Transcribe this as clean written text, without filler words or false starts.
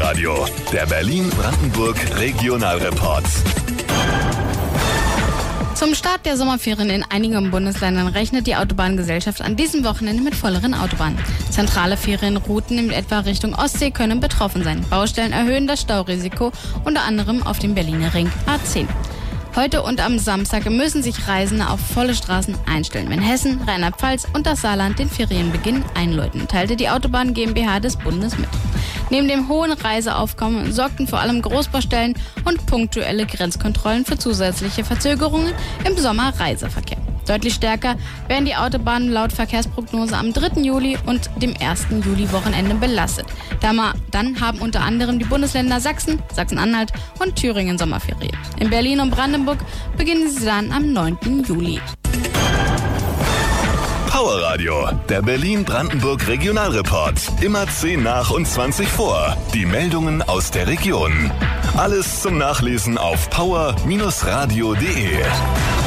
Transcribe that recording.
Powerradio, der Berlin-Brandenburg Regionalreport. Zum Start der Sommerferien in einigen Bundesländern rechnet die Autobahngesellschaft an diesem Wochenende mit volleren Autobahnen. Zentrale Ferienrouten in etwa Richtung Ostsee können betroffen sein. Baustellen erhöhen das Staurisiko, unter anderem auf dem Berliner Ring A10. Heute und am Samstag müssen sich Reisende auf volle Straßen einstellen, wenn Hessen, Rheinland-Pfalz und das Saarland den Ferienbeginn einläuten, teilte die Autobahn GmbH des Bundes mit. Neben dem hohen Reiseaufkommen sorgten vor allem Großbaustellen und punktuelle Grenzkontrollen für zusätzliche Verzögerungen im Sommerreiseverkehr. Deutlich stärker werden die Autobahnen laut Verkehrsprognose am 3. Juli und dem 1. Juli-Wochenende belastet. Dann haben unter anderem die Bundesländer Sachsen, Sachsen-Anhalt und Thüringen Sommerferien. In Berlin und Brandenburg beginnen sie dann am 9. Juli. Powerradio, der Berlin-Brandenburg Regionalreport. Immer 10 nach und 20 vor. Die Meldungen aus der Region. Alles zum Nachlesen auf power-radio.de.